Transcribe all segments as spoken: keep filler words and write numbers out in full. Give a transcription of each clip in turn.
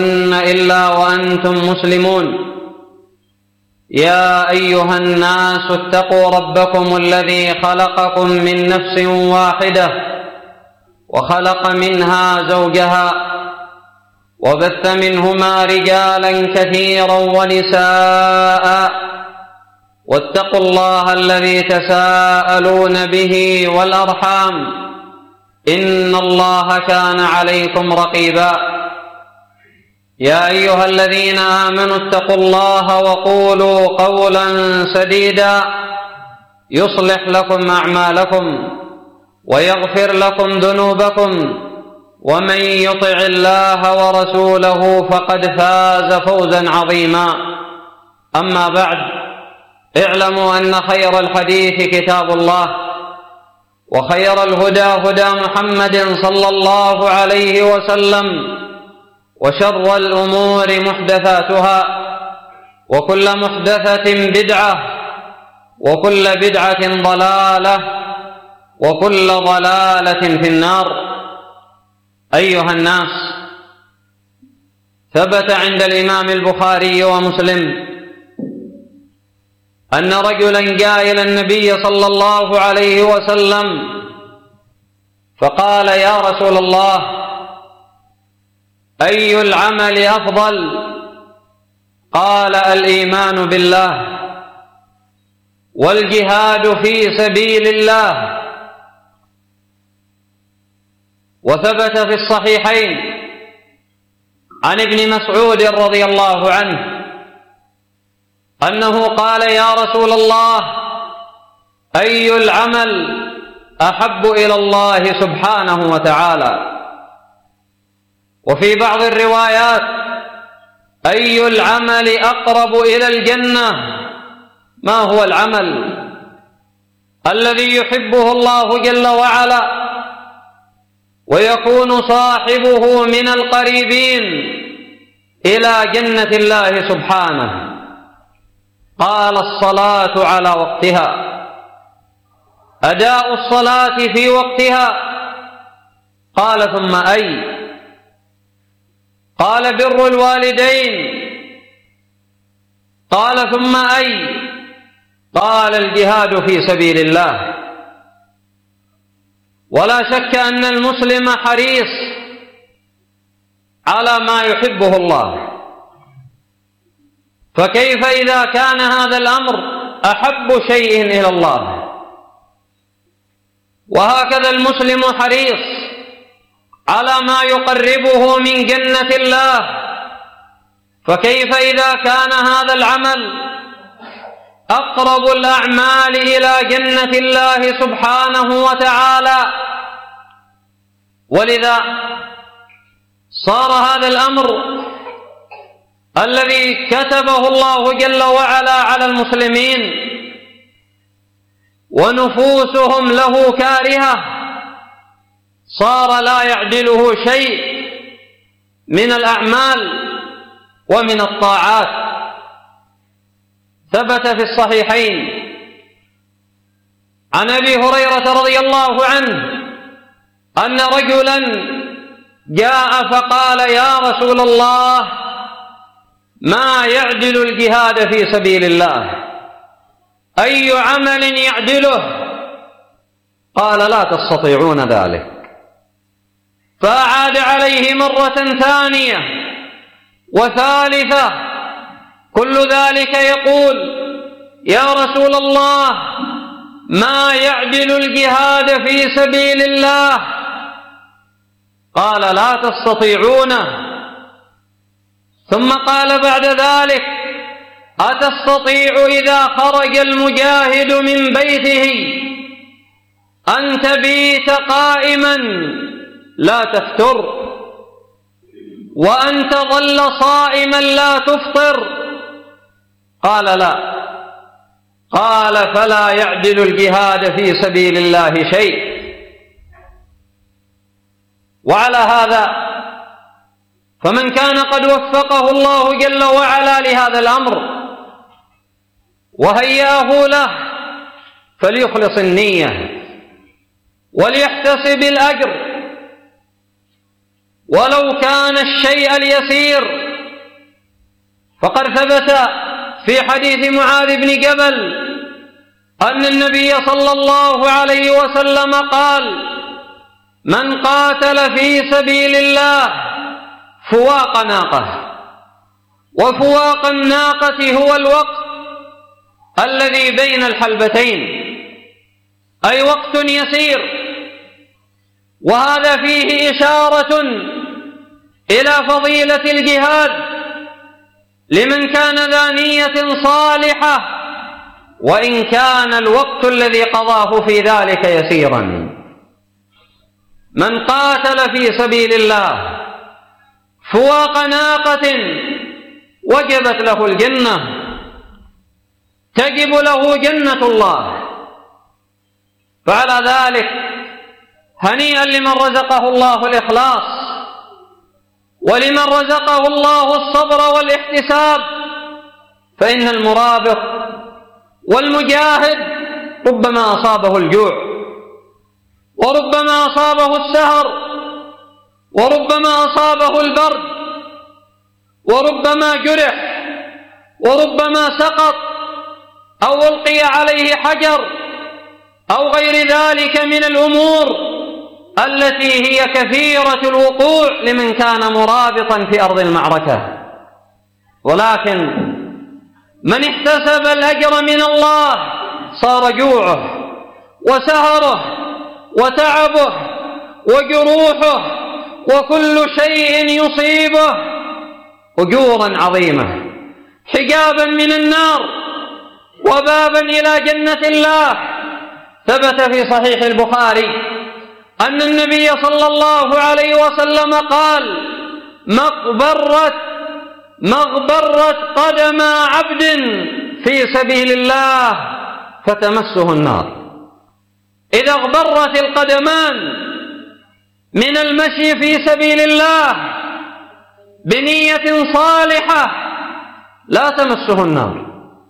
إلا وأنتم مسلمون. يا أيها الناس اتقوا ربكم الذي خلقكم من نفس واحدة وخلق منها زوجها وبث منهما رجالا كثيرا ونساء واتقوا الله الذي تساءلون به والأرحام إن الله كان عليكم رقيبا. يا أيها الذين آمنوا اتقوا الله وقولوا قولا سديدا يصلح لكم أعمالكم ويغفر لكم ذنوبكم ومن يطع الله ورسوله فقد فاز فوزا عظيما. أما بعد، اعلموا أن خير الحديث كتاب الله وخير الهدى هدى محمد صلى الله عليه وسلم وشر الأمور محدثاتها وكل محدثة بدعة وكل بدعة ضلالة وكل ضلالة في النار. أيها الناس، ثبت عند الإمام البخاري ومسلم أن رجلا جاء إلى النبي صلى الله عليه وسلم فقال: يا رسول الله، أي العمل أفضل؟ قال: الإيمان بالله والجهاد في سبيل الله. وثبت في الصحيحين عن ابن مسعود رضي الله عنه أنه قال: يا رسول الله، أي العمل أحب إلى الله سبحانه وتعالى؟ وفي بعض الروايات: أي العمل أقرب إلى الجنة؟ ما هو العمل الذي يحبه الله جل وعلا ويكون صاحبه من القريبين إلى جنة الله سبحانه؟ قال: الصلاة على وقتها، أداء الصلاة في وقتها. قال: ثم أي؟ قال: بر الوالدين. قال: ثم أي؟ قال: الجهاد في سبيل الله. ولا شك أن المسلم حريص على ما يحبه الله، فكيف إذا كان هذا الأمر أحب شيء إلى الله؟ وهكذا المسلم حريص على ما يقربه من جنة الله، فكيف إذا كان هذا العمل أقرب الأعمال إلى جنة الله سبحانه وتعالى؟ ولذا صار هذا الأمر الذي كتبه الله جل وعلا على المسلمين ونفوسهم له كارهة، صار لا يعدله شيء من الأعمال ومن الطاعات. ثبت في الصحيحين عن أبي هريرة رضي الله عنه أن رجلا جاء فقال: يا رسول الله، ما يعدل الجهاد في سبيل الله؟ أي عمل يعدله؟ قال: لا تستطيعون ذلك. فأعاد عليه مرة ثانية وثالثة، كل ذلك يقول: يا رسول الله، ما يعدل الجهاد في سبيل الله؟ قال: لا تستطيعونه. ثم قال بعد ذلك: أتستطيع إذا خرج المجاهد من بيته أن تبيت قائما لا تفتر، وأن تظل صائما لا تفطر؟ قال: لا. قال: فلا يعدل الجهاد في سبيل الله شيء. وعلى هذا فمن كان قد وفقه الله جل وعلا لهذا الأمر وهيأه له فليخلص النية وليحتسب الأجر، ولو كان الشيء اليسير. فقد ثبت في حديث معاذ بن جبل أن النبي صلى الله عليه وسلم قال: من قاتل في سبيل الله فواق ناقة. وفواق الناقة هو الوقت الذي بين الحلبتين، أي وقت يسير. وهذا فيه إشارة إلى فضيلة الجهاد لمن كان ذا نية صالحة، وإن كان الوقت الذي قضاه في ذلك يسيرا. من قاتل في سبيل الله فواق ناقة وجبت له الجنة، تجب له جنة الله. فعلى ذلك هنيئا لمن رزقه الله الإخلاص، ولمن رزقه الله الصبر والاحتساب. فإن المرابط والمجاهد ربما أصابه الجوع، وربما أصابه السهر، وربما أصابه البرد، وربما جرح، وربما سقط أو ألقي عليه حجر أو غير ذلك من الأمور التي هي كثيرة الوقوع لمن كان مرابطا في أرض المعركة. ولكن من احتسب الأجر من الله صار جوعه وسهره وتعبه وجروحه وكل شيء يصيبه أجورا عظيمة، حجابا من النار وبابا إلى جنة الله. ثبت في صحيح البخاري أن النبي صلى الله عليه وسلم قال: مغبرة مغبرة قدم عبد في سبيل الله فتمسه النار. إذا اغبرت القدمان من المشي في سبيل الله بنية صالحة لا تمسه النار.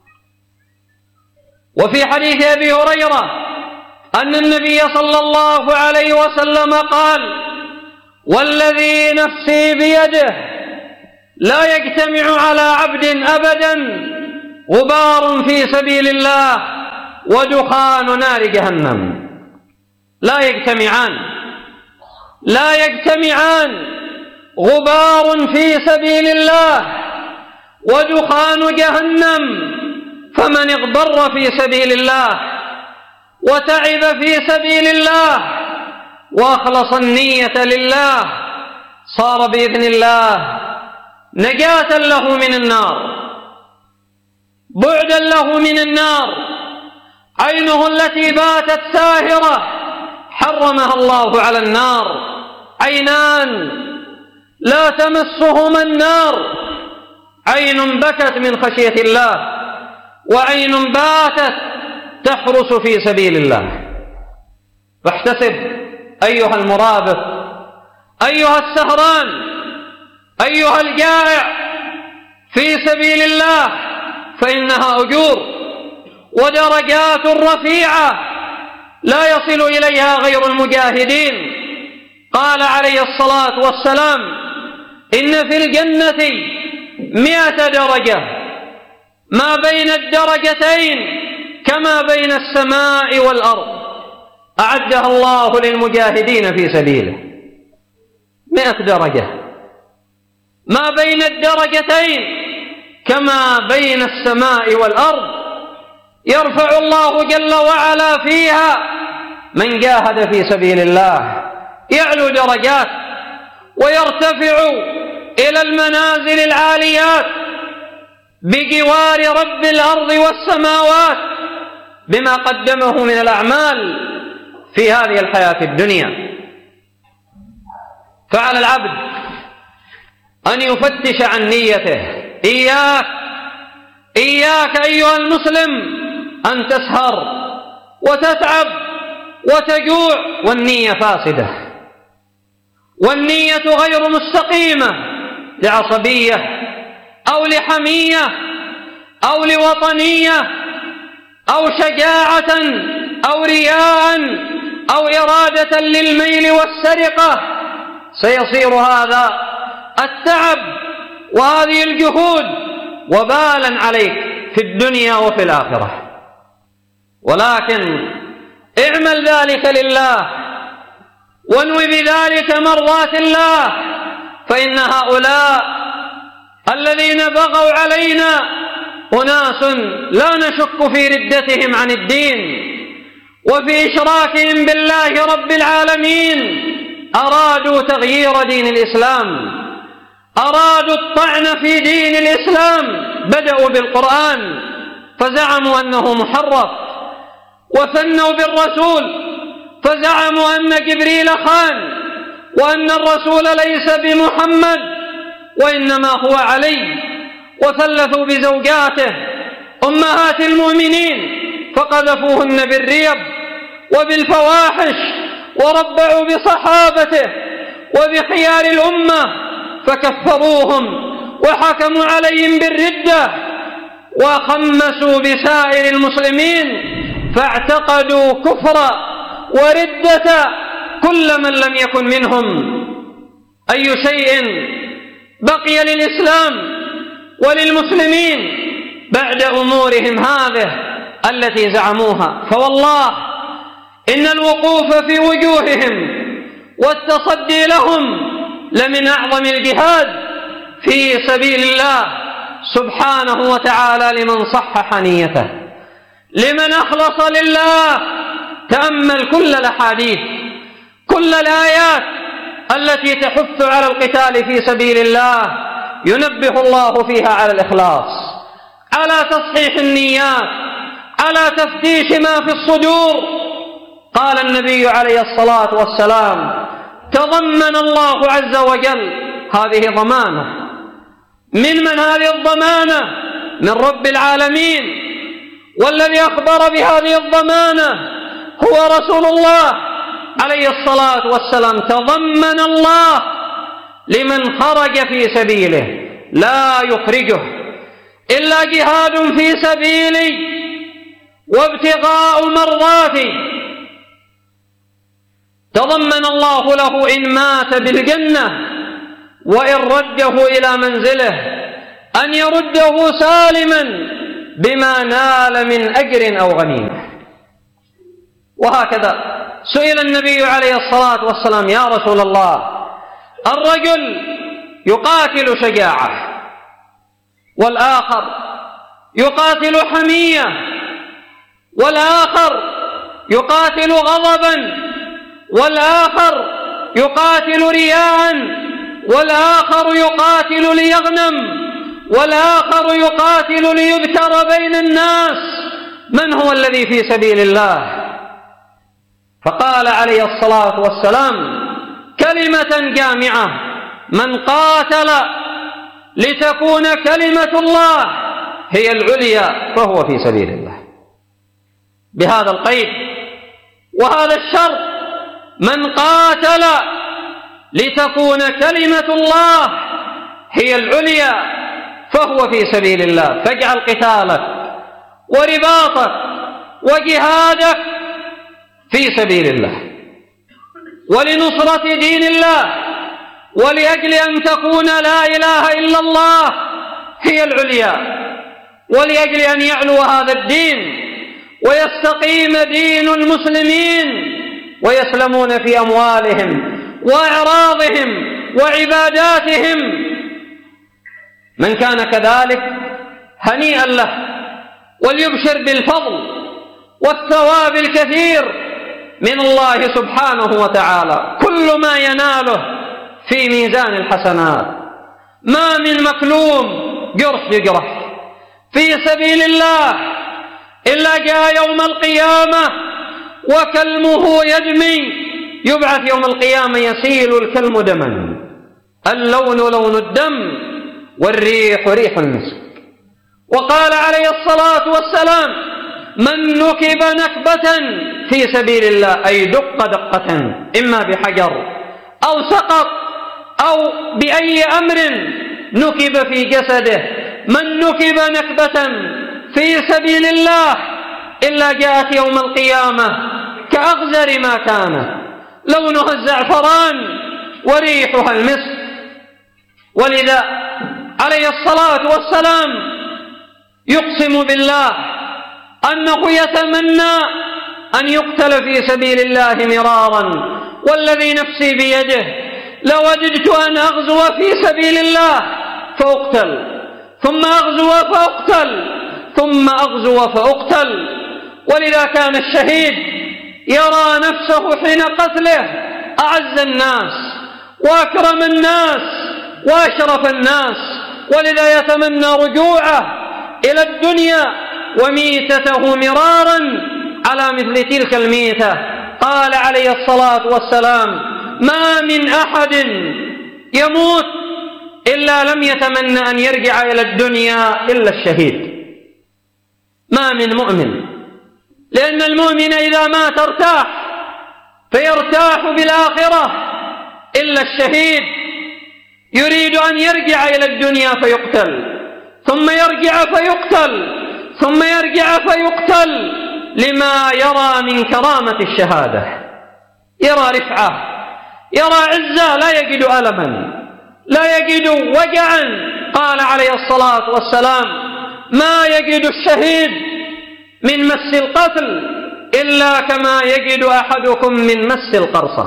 وفي حديث أبي هريرة أن النبي صلى الله عليه وسلم قال: والذي نفسي بيده لا يجتمع على عبد أبدا غبار في سبيل الله ودخان نار جهنم. لا يجتمعان لا يجتمعان غبار في سبيل الله ودخان جهنم. فمن اغبر في سبيل الله وتعب في سبيل الله وأخلص النية لله صار بإذن الله نجاة له من النار، بعدا له من النار. عينه التي باتت ساهرة حرمها الله على النار. عينان لا تمسهما النار، عين بكت من خشية الله، وعين باتت تحرس في سبيل الله. فاحتسب أيها المرابط، أيها السهران، أيها الجائع في سبيل الله، فإنها أجور ودرجات رفيعة لا يصل إليها غير المجاهدين. قال عليه الصلاة والسلام: إن في الجنة مئة درجة، ما بين الدرجتين كما بين السماء والأرض، أعدها الله للمجاهدين في سبيله. مئة درجة ما بين الدرجتين كما بين السماء والأرض، يرفع الله جل وعلا فيها من جاهد في سبيل الله، يعلو درجات ويرتفع إلى المنازل العاليات بجوار رب الأرض والسماوات بما قدمه من الأعمال في هذه الحياة الدنيا. فعلى العبد أن يفتش عن نيته. إياك إياك أيها المسلم أن تسهر وتتعب وتجوع والنية فاسدة، والنية غير مستقيمة لعصبية أو لحمية أو لوطنية أو شجاعة أو رياء أو إرادة للميل والسرقة سيصير هذا التعب وهذه الجهود وبالا عليك في الدنيا وفي الآخرة. ولكن اعمل ذلك لله وانوي بذلك مرضاة الله، فإن هؤلاء الذين بغوا علينا أناس لا نشك في ردتهم عن الدين وفي إشراكهم بالله رب العالمين. أرادوا تغيير دين الإسلام، أرادوا الطعن في دين الإسلام. بدأوا بالقرآن فزعموا أنه محرف، وثنوا بالرسول فزعموا أن جبريل خان، وأن الرسول ليس بمحمد وإنما هو علي، وثلثوا بزوجاته أمهات المؤمنين فقذفوهن بالريب وبالفواحش، وربعوا بصحابته وبخيار الأمة فكفروهم وحكموا عليهم بالردة، وخمسوا بسائر المسلمين فاعتقدوا كفر وردة كل من لم يكن منهم. أي شيء بقي للإسلام وللمسلمين بعد أمورهم هذه التي زعموها؟ فوالله إن الوقوف في وجوههم والتصدي لهم لمن أعظم الجهاد في سبيل الله سبحانه وتعالى لمن صحح نيته، لمن أخلص لله. تأمل كل الأحاديث، كل الآيات التي تحث على القتال في سبيل الله، ينبه الله فيها على الإخلاص، على تصحيح النيات، على تفتيش ما في الصدور. قال النبي عليه الصلاة والسلام: تضمن الله عز وجل هذه ضمانة. من من هذه الضمانة؟ من رب العالمين، والذي أخبر بهذه الضمانة هو رسول الله عليه الصلاة والسلام. تضمن الله لمن خرج في سبيله لا يخرجه إلا جهاد في سبيلي وابتغاء مرضاتي. تضمن الله له إن مات بالجنة، وإن رده إلى منزله أن يرده سالما بما نال من أجر أو غنيمة. وهكذا سئل النبي عليه الصلاة والسلام: يا رسول الله، الرجل يقاتل شجاعة، والآخر يقاتل حمية، والآخر يقاتل غضبا، والآخر يقاتل رياء، والآخر يقاتل ليغنم، والآخر يقاتل ليذكر بين الناس. من هو الذي في سبيل الله؟ فقال عليه الصلاة والسلام كلمة جامعة: من قاتل لتكون كلمة الله هي العليا فهو في سبيل الله. بهذا القيد وهذا الشرط: من قاتل لتكون كلمة الله هي العليا فهو في سبيل الله. فاجعل قتالك ورباطك وجهادك في سبيل الله ولنصرة دين الله، ولأجل أن تكون لا إله إلا الله هي العليا، ولأجل أن يعلو هذا الدين ويستقيم دين المسلمين ويسلمون في أموالهم وأعراضهم وعباداتهم. من كان كذلك هنيئا له، وليبشر بالفضل والثواب الكثير من الله سبحانه وتعالى. كل ما يناله في ميزان الحسنات. ما من مكلوم جرح يجرح في سبيل الله إلا جاء يوم القيامة وكلمه يدمي، يبعث يوم القيامة يسيل الكلم دما، اللون لون الدم والريح ريح المسك. وقال عليه الصلاة والسلام: من نكب نكبة في سبيل الله، أي دق دقة إما بحجر أو سقط أو بأي أمر نكب في جسده، من نكب نكبة في سبيل الله إلا جاءت يوم القيامة كأغزر ما كان، لونها الزعفران وريحها المسك. ولذا عليه الصلاة والسلام يقسم بالله أنه يتمنى أن يقتل في سبيل الله مرارا، والذي نفسي بيده لوددت أن أغزو في سبيل الله فأقتل، ثم أغزو فأقتل، ثم أغزو فأقتل. ولذا كان الشهيد يرى نفسه حين قتله أعز الناس وأكرم الناس وأشرف الناس، ولذا يتمنى رجوعه إلى الدنيا وميتته مرارا على مثل تلك الميتة. قال عليه الصلاة والسلام: ما من أحد يموت إلا لم يتمنى أن يرجع إلى الدنيا إلا الشهيد. ما من مؤمن، لأن المؤمن إذا مات ارتاح، فيرتاح بالآخرة، إلا الشهيد يريد أن يرجع إلى الدنيا فيقتل، ثم يرجع فيقتل، ثم يرجع فيقتل، لما يرى من كرامة الشهادة. يرى رفعة، يرى عزة، لا يجد ألما، لا يجد وجعا. قال عليه الصلاة والسلام: ما يجد الشهيد من مس القتل إلا كما يجد أحدكم من مس القرصة.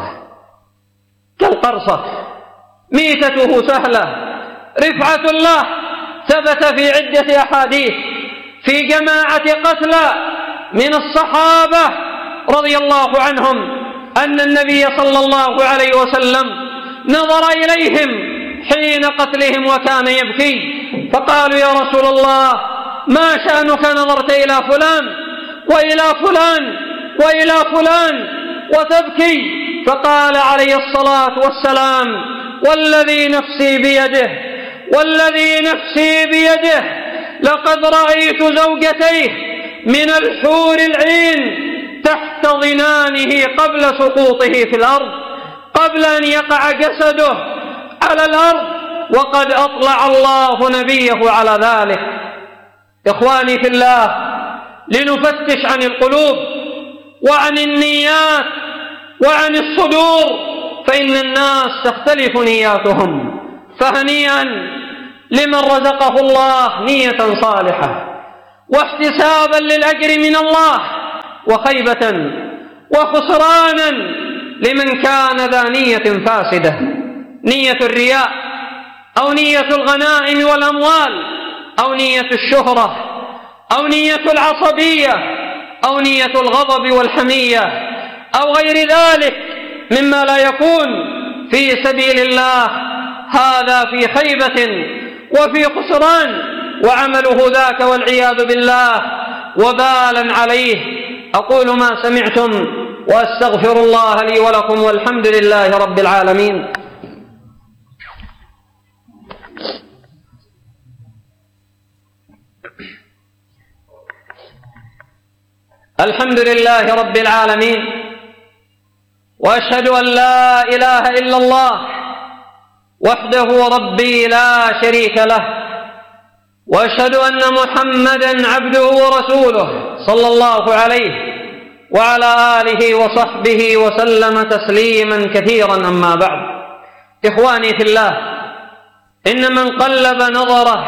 كالقرصة ميتته سهلة، رفعة الله. ثبت في عدة أحاديث في جماعة قتلى من الصحابة رضي الله عنهم أن النبي صلى الله عليه وسلم نظر إليهم حين قتلهم وكان يبكي، فقالوا: يا رسول الله، ما شأنك نظرت إلى فلان وإلى فلان وإلى فلان وتبكي؟ فقال عليه الصلاة والسلام: والذي نفسي بيده، والذي نفسي بيده، لقد رأيت زوجتيه من الحور العين تحت ضنانه قبل سقوطه في الأرض، قبل أن يقع جسده على الأرض، وقد أطلع الله نبيه على ذلك. إخواني في الله، لنفتش عن القلوب وعن النيات وعن الصدور، فإن الناس تختلف نياتهم. فهنيئا لمن رزقه الله نية صالحة واحتسابا للأجر من الله، وخيبة وخسرانا لمن كان ذا نية فاسدة، نية الرياء أو نية الغنائم والأموال أو نية الشهرة أو نية العصبية أو نية الغضب والحمية أو غير ذلك مما لا يكون في سبيل الله. هذا في خيبة وفي خسران، وعمله ذاك والعياذ بالله وبالا عليه. أقول ما سمعتم وأستغفر الله لي ولكم، والحمد لله رب العالمين. الحمد لله رب العالمين، وأشهد أن لا إله إلا الله وحده ربي لا شريك له، وأشهد أن محمدًا عبده ورسوله صلى الله عليه وعلى آله وصحبه وسلم تسليمًا كثيرًا. أما بعد، إخواني في الله، إن من قلب نظره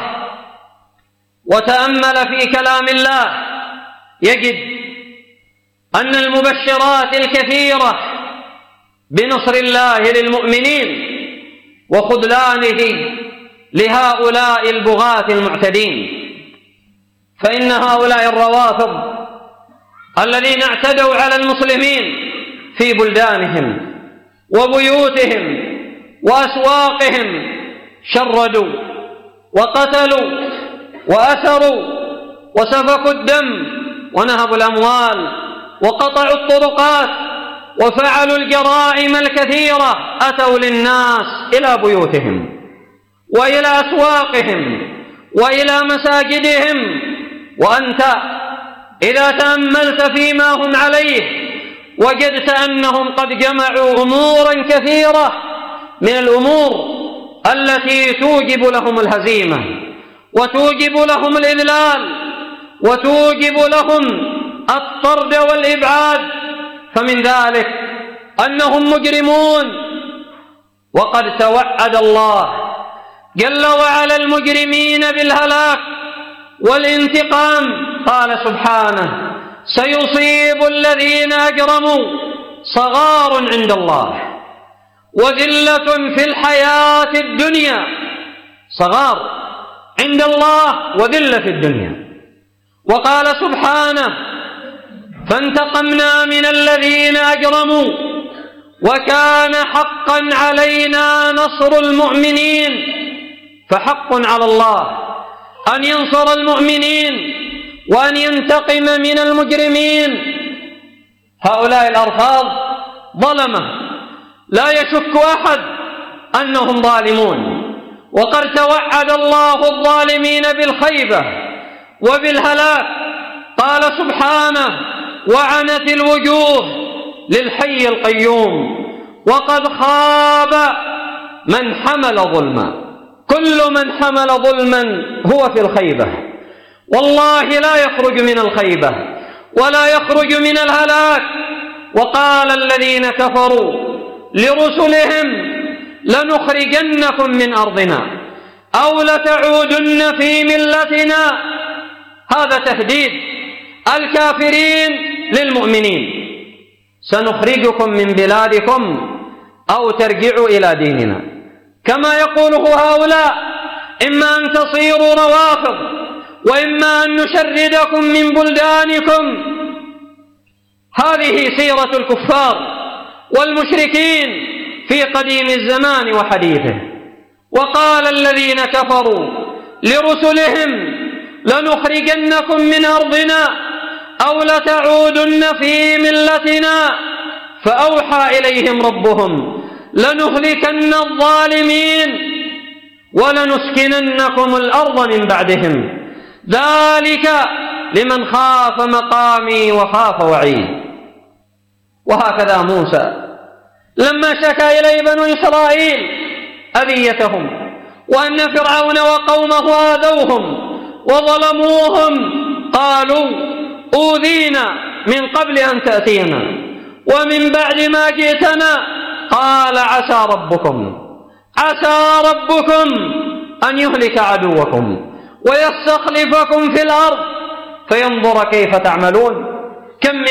وتأمل في كلام الله يجد أن المبشرات الكثيرة بنصر الله للمؤمنين وخذلانه لهؤلاء البغاة المعتدين. فإن هؤلاء الروافض الذين اعتدوا على المسلمين في بلدانهم وبيوتهم وأسواقهم شردوا وقتلوا وأسروا وسفكوا الدم ونهبوا الأموال وقطعوا الطرقات وفعلوا الجرائم الكثيرة. أتوا للناس إلى بيوتهم وإلى أسواقهم وإلى مساجدهم، وأنت إذا تأملت فيما هم عليه وجدت أنهم قد جمعوا أمورا كثيرة من الأمور التي توجب لهم الهزيمة وتوجب لهم الإذلال وتوجب لهم الطرد والإبعاد. فمن ذلك أنهم مجرمون وقد توعد الله جل وعلا المجرمين بالهلاك والانتقام. قال سبحانه: سيصيب الذين أجرموا صغار عند الله وذلة في الحياة الدنيا. صغار عند الله وذلة في الدنيا. وقال سبحانه: فانتقمنا من الذين أجرموا وكان حقا علينا نصر المؤمنين. فحق على الله أن ينصر المؤمنين وأن ينتقم من المجرمين. هؤلاء الألفاظ ظلمة لا يشك أحد أنهم ظالمون، وقد توعد الله الظالمين بالخيبة وبالهلاك. قال سبحانه: وعنت الوجوه للحي القيوم وقد خاب من حمل ظلما. كل من حمل ظلما هو في الخيبة، والله لا يخرج من الخيبة ولا يخرج من الهلاك. وقال الذين كفروا لرسلهم: لنخرجنكم من أرضنا أو لتعودن في ملتنا. هذا تهديد الكافرين للمؤمنين: سنخرجكم من بلادكم أو ترجعوا إلى ديننا. كما يقوله هؤلاء: إما أن تصيروا روافض وإما أن نشردكم من بلدانكم. هذه سيرة الكفار والمشركين في قديم الزمان وحديثه. وقال الذين كفروا لرسلهم: لنخرجنكم من أرضنا أو لتعودن في ملتنا. فأوحى إليهم ربهم: لنهلكن الظالمين ولنسكننكم الأرض من بعدهم، ذلك لمن خاف مقامي وخاف وعيد. وهكذا موسى لما شكى إليه بنو إسرائيل أذيتهم وأن فرعون وقومه آذوهم وظلموهم، قالوا: أوذينا من قبل أن تأتينا ومن بعد ما جئتنا. قال: عسى ربكم عسى ربكم أن يهلك عدوكم ويستخلفكم في الأرض فينظر كيف تعملون. كم